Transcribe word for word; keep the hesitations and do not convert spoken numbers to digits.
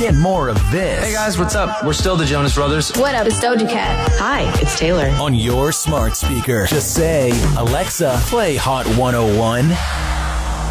Get more of this. Hey guys, what's up? We're still the Jonas Brothers. What up? It's Doja Cat. Hi, it's Taylor. On your smart speaker, just say, Alexa, play Hot one oh one.